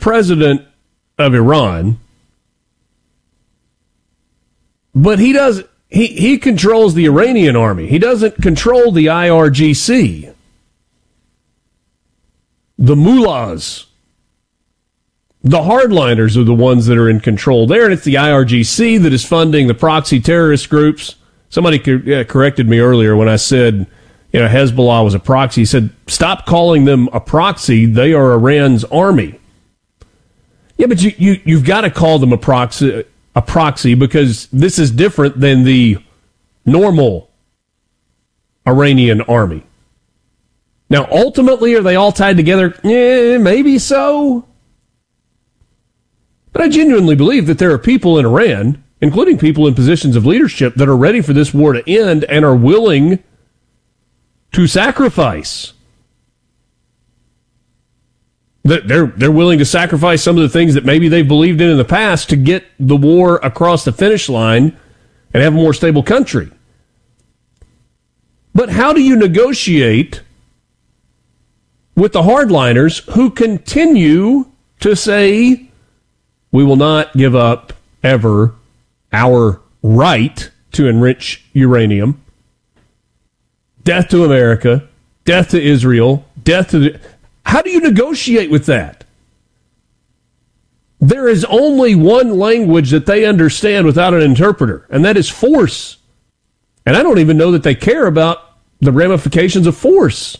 president of Iran, but he controls the Iranian army. He doesn't control the IRGC. The mullahs, the hardliners are the ones that are in control there, and it's the IRGC that is funding the proxy terrorist groups. Somebody corrected me earlier when I said, Hezbollah was a proxy. He said, stop calling them a proxy. They are Iran's army. Yeah, but you've got to call them a proxy because this is different than the normal Iranian army. Now, ultimately, are they all tied together? Maybe so. But I genuinely believe that there are people in Iran, including people in positions of leadership, that are ready for this war to end and are willing to sacrifice. They're willing to sacrifice some of the things that maybe they've believed in the past to get the war across the finish line and have a more stable country. But how do you negotiate with the hardliners who continue to say, we will not give up ever our right to enrich uranium? Death to America, death to Israel, death to... How do you negotiate with that? There is only one language that they understand without an interpreter, and that is force. And I don't even know that they care about the ramifications of force.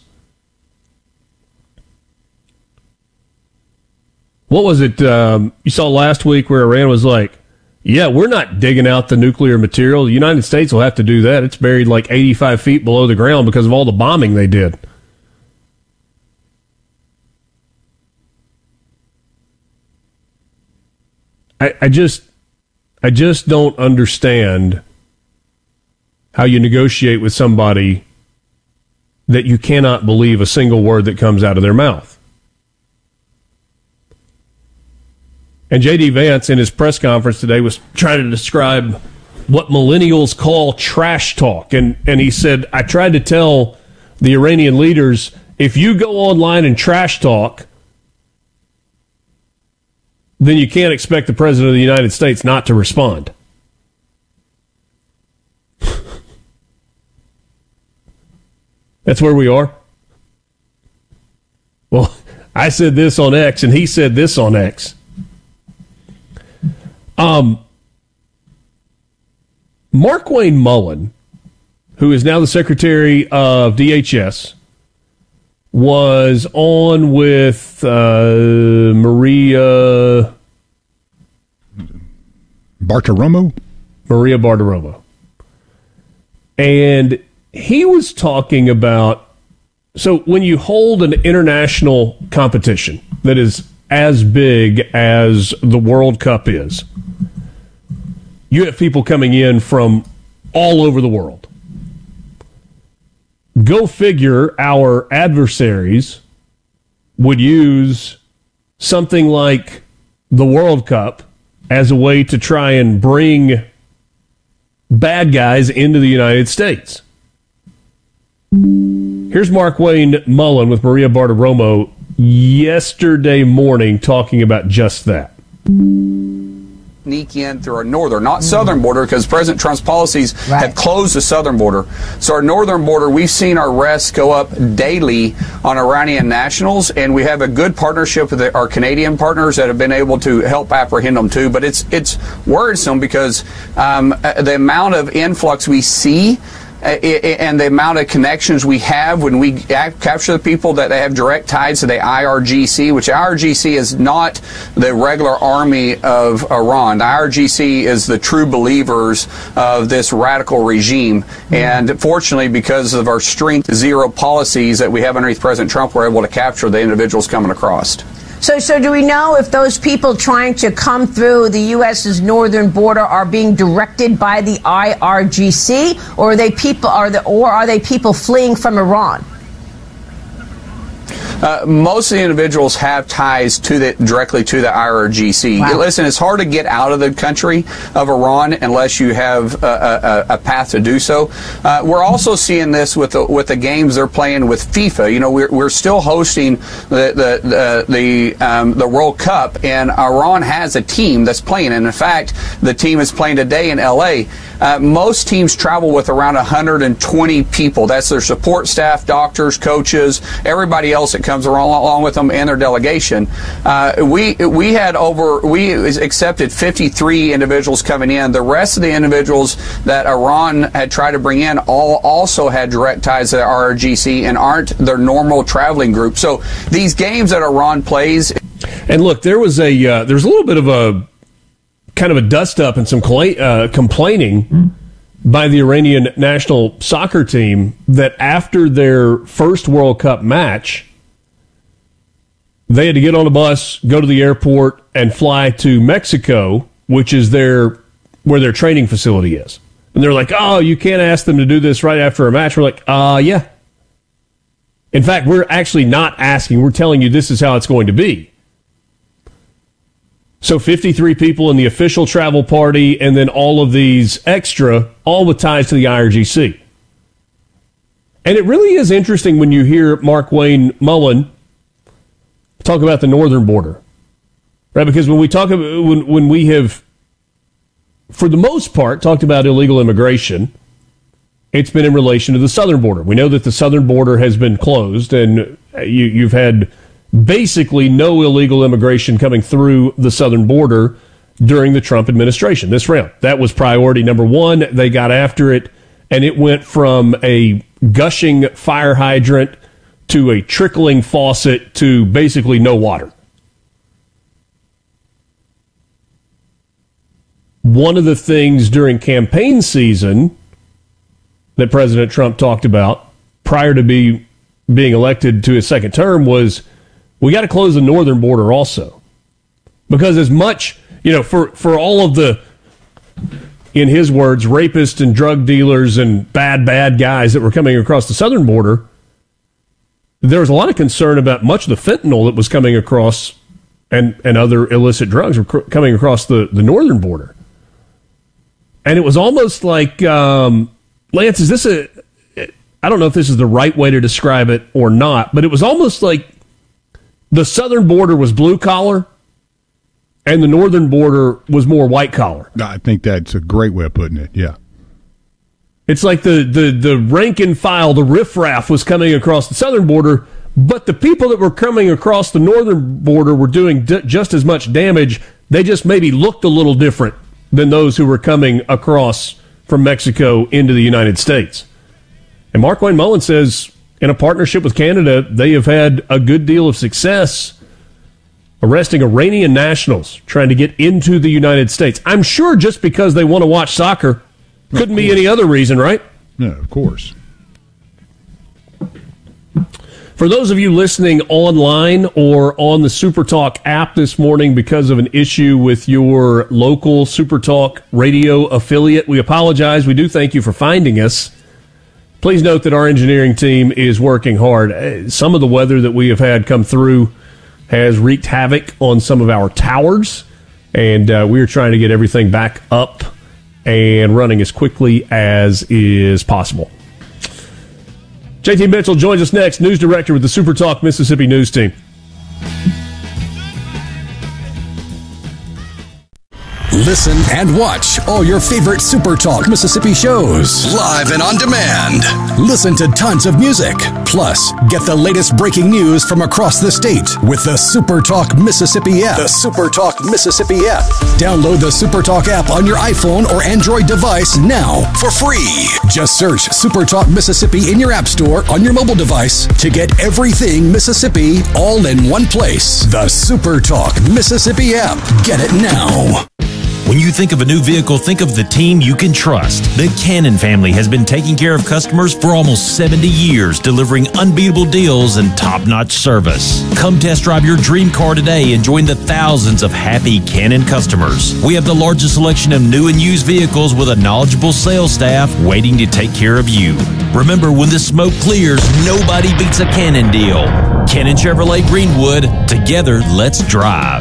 What was it you saw last week where Iran was like, yeah, we're not digging out the nuclear material. The United States will have to do that. It's buried like 85 feet below the ground because of all the bombing they did. I just don't understand how you negotiate with somebody that you cannot believe a single word that comes out of their mouth. And J.D. Vance, in his press conference today, was trying to describe what millennials call trash talk. And he said, I tried to tell the Iranian leaders, if you go online and trash talk, then you can't expect the President of the United States not to respond. That's where we are. Well, I said this on X, and he said this on X. Markwayne Mullin, who is now the Secretary of DHS, was on with Maria Bartiromo. And he was talking about, so when you hold an international competition that is as big as the World Cup is, you have people coming in from all over the world. Go figure, our adversaries would use something like the World Cup as a way to try and bring bad guys into the United States. Here's Markwayne Mullin with Maria Bartiromo yesterday morning talking about just that. Sneak in through our northern, not southern border, because President Trump's policies have closed the southern border. So our northern border, we've seen our arrests go up daily on Iranian nationals, and we have a good partnership with our Canadian partners that have been able to help apprehend them too. But it's worrisome because the amount of influx we see and the amount of connections we have when we capture the people that they have direct ties to the IRGC, which IRGC is not the regular army of Iran. The IRGC is the true believers of this radical regime. And fortunately, because of our strength zero policies that we have underneath President Trump, we're able to capture the individuals coming across. So do we know if those people trying to come through the U.S.'s northern border are being directed by the IRGC, or are they people fleeing from Iran? most of the individuals have ties directly to the IRGC. Wow. Listen, it's hard to get out of the country of Iran unless you have a path to do so. We're also seeing this with the games they're playing with FIFA. You know, we're still hosting the World Cup, and Iran has a team that's playing. And in fact, the team is playing today in LA. Most teams travel with around 120 people. That's their support staff, doctors, coaches, everybody else that comes along with them and their delegation. We accepted 53 individuals coming in. The rest of the individuals that Iran had tried to bring in also had direct ties to the RRGC and aren't their normal traveling group. So these games that Iran plays. And look, there's a little bit of a kind of a dust up and some complaining by the Iranian national soccer team that after their first World Cup match, they had to get on a bus, go to the airport, and fly to Mexico, which is where their training facility is. And they're like, oh, you can't ask them to do this right after a match. We're like, yeah. In fact, we're actually not asking. We're telling you this is how it's going to be. So 53 people in the official travel party, and then all of these extra, all with ties to the IRGC. And it really is interesting when you hear Markwayne Mullin talk about the northern border, right? Because when we talk about, when we have, for the most part, talked about illegal immigration, it's been in relation to the southern border. We know that the southern border has been closed, and you've had basically no illegal immigration coming through the southern border during the Trump administration. This round, that was priority number one. They got after it, and it went from a gushing fire hydrant to a trickling faucet to basically no water. One of the things during campaign season that President Trump talked about prior to being elected to his second term was, we got to close the northern border also. Because as much, for all of the, in his words, rapists and drug dealers and bad guys that were coming across the southern border, there was a lot of concern about much of the fentanyl that was coming across and other illicit drugs were coming across the northern border. And it was almost like, Lance, is this I don't know if this is the right way to describe it or not, but it was almost like the southern border was blue collar and the northern border was more white collar. I think that's a great way of putting it, yeah. It's like the rank and file, the riffraff was coming across the southern border, but the people that were coming across the northern border were doing just as much damage. They just maybe looked a little different than those who were coming across from Mexico into the United States. And Markwayne Mullin says, in a partnership with Canada, they have had a good deal of success arresting Iranian nationals trying to get into the United States. I'm sure just because they want to watch soccer. Couldn't be any other reason, right? No, of course. For those of you listening online or on the SuperTalk app this morning because of an issue with your local SuperTalk radio affiliate, we apologize. We do thank you for finding us. Please note that our engineering team is working hard. Some of the weather that we have had come through has wreaked havoc on some of our towers, and we are trying to get everything back up and running as quickly as is possible. JT Mitchell joins us next, news director with the SuperTalk Mississippi News Team. Listen and watch all your favorite SuperTalk Mississippi shows live and on demand. Listen to tons of music. Plus, get the latest breaking news from across the state with the SuperTalk Mississippi app. The SuperTalk Mississippi app. Download the SuperTalk app on your iPhone or Android device now for free. Just search SuperTalk Mississippi in your app store on your mobile device to get everything Mississippi all in one place. The SuperTalk Mississippi app. Get it now. When you think of a new vehicle, think of the team you can trust. The Cannon family has been taking care of customers for almost 70 years, delivering unbeatable deals and top-notch service. Come test drive your dream car today and join the thousands of happy Cannon customers. We have the largest selection of new and used vehicles with a knowledgeable sales staff waiting to take care of you. Remember, when the smoke clears, nobody beats a Cannon deal. Cannon Chevrolet Greenwood. Together, let's drive.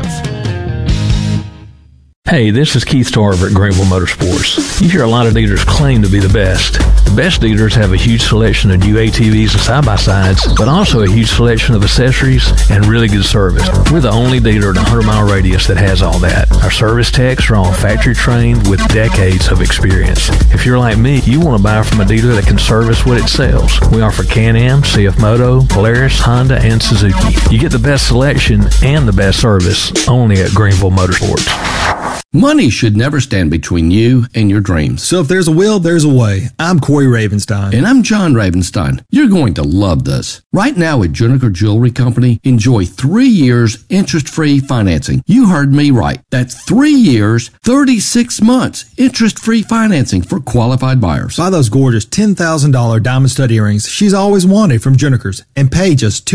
Hey, this is Keith Tarver at Greenville Motorsports. You hear a lot of dealers claim to be the best. The best dealers have a huge selection of new ATVs and side-by-sides, but also a huge selection of accessories and really good service. We're the only dealer in a 100-mile radius that has all that. Our service techs are all factory trained with decades of experience. If you're like me, you want to buy from a dealer that can service what it sells. We offer Can-Am, CF Moto, Polaris, Honda, and Suzuki. You get the best selection and the best service only at Greenville Motorsports. Money should never stand between you and your dreams. So if there's a will, there's a way. I'm Corey Ravenstein. And I'm John Ravenstein. You're going to love this. Right now at Juniker Jewelry Company, enjoy 3 years interest-free financing. You heard me right. That's 3 years, 36 months interest-free financing for qualified buyers. Buy those gorgeous $10,000 diamond stud earrings she's always wanted from Juniker's and pay just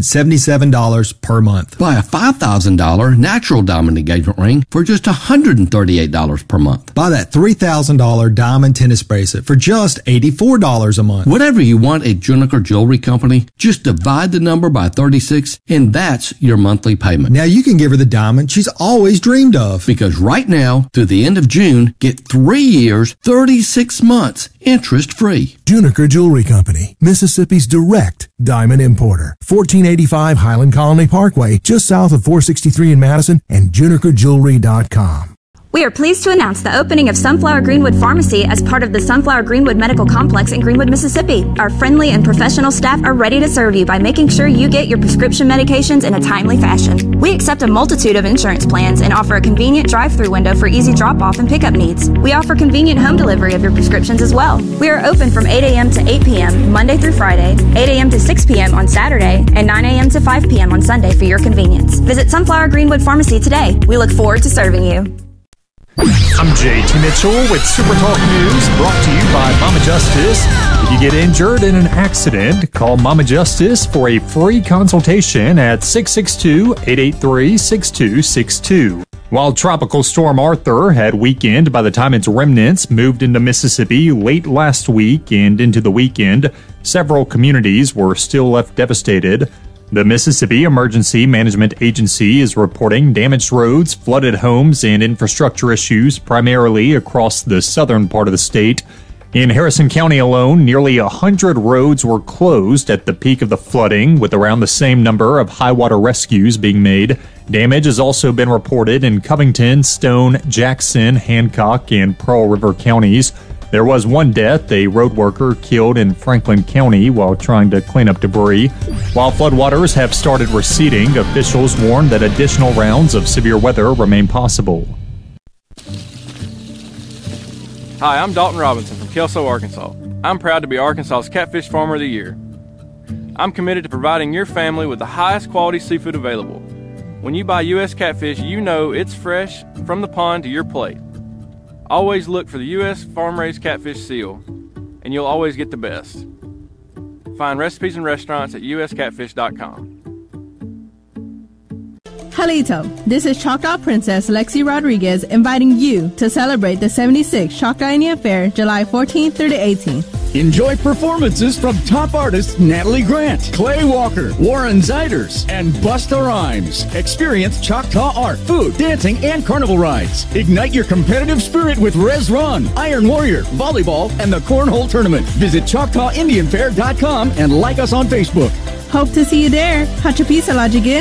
$277 per month. Buy a $5,000 natural diamond engagement ring for just $138 per month. Buy that $3,000 diamond tennis bracelet for just $84 a month. Whatever you want at Juniker Jewelry Company, just divide the number by 36 and that's your monthly payment. Now you can give her the diamond she's always dreamed of. Because right now, through the end of June, get 3 years, 36 months interest-free. Juniker Jewelry Company, Mississippi's direct diamond importer. 1485 Highland Colony Parkway, just south of 463 in Madison, and junikerjewelry.com. We are pleased to announce the opening of Sunflower Greenwood Pharmacy as part of the Sunflower Greenwood Medical Complex in Greenwood, Mississippi. Our friendly and professional staff are ready to serve you by making sure you get your prescription medications in a timely fashion. We accept a multitude of insurance plans and offer a convenient drive-through window for easy drop-off and pickup needs. We offer convenient home delivery of your prescriptions as well. We are open from 8 a.m. to 8 p.m. Monday through Friday, 8 a.m. to 6 p.m. on Saturday, and 9 a.m. to 5 p.m. on Sunday for your convenience. Visit Sunflower Greenwood Pharmacy today. We look forward to serving you. I'm JT Mitchell with Super Talk News, brought to you by Mama Justice. If you get injured in an accident, call Mama Justice for a free consultation at 662-883-6262. While Tropical Storm Arthur had weakened by the time its remnants moved into Mississippi late last week and into the weekend, several communities were still left devastated. The Mississippi Emergency Management Agency is reporting damaged roads, flooded homes, and infrastructure issues primarily across the southern part of the state. In Harrison County alone, nearly 100 roads were closed at the peak of the flooding, with around the same number of high water rescues being made. Damage has also been reported in Covington, Stone, Jackson, Hancock, and Pearl River counties. There was one death, a road worker killed in Franklin County while trying to clean up debris. While floodwaters have started receding, officials warn that additional rounds of severe weather remain possible. Hi, I'm Dalton Robinson from Kelso, Arkansas. I'm proud to be Arkansas's Catfish Farmer of the Year. I'm committed to providing your family with the highest quality seafood available. When you buy U.S. catfish, you know it's fresh from the pond to your plate. Always look for the U.S. farm-raised catfish seal, and you'll always get the best. Find recipes and restaurants at uscatfish.com. Halito, this is Choctaw Princess Lexi Rodriguez inviting you to celebrate the 76th Choctaw Indian Fair, July 14th through the 18th. Enjoy performances from top artists Natalie Grant, Clay Walker, Warren Ziders, and Busta Rhymes. Experience Choctaw art, food, dancing, and carnival rides. Ignite your competitive spirit with Rez Run, Iron Warrior, volleyball, and the Cornhole Tournament. Visit ChoctawIndianFair.com and like us on Facebook. Hope to see you there. Hachapisa Lajigit.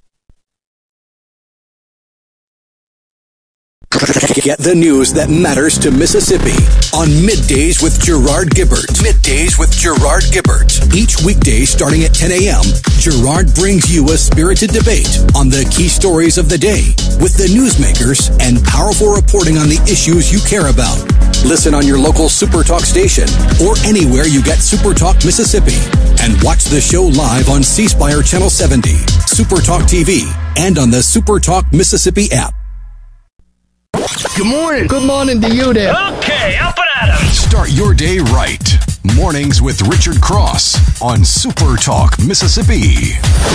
Get the news that matters to Mississippi on Middays with Gerard Gibbert. Middays with Gerard Gibbert. Each weekday starting at 10 a.m., Gerard brings you a spirited debate on the key stories of the day with the newsmakers and powerful reporting on the issues you care about. Listen on your local Super Talk station or anywhere you get Super Talk Mississippi. And watch the show live on C Spire Channel 70, Super Talk TV, and on the Super Talk Mississippi app. Good morning. Good morning to you there. Okay, up and at 'em. Start your day right. Mornings with Richard Cross on Super Talk Mississippi.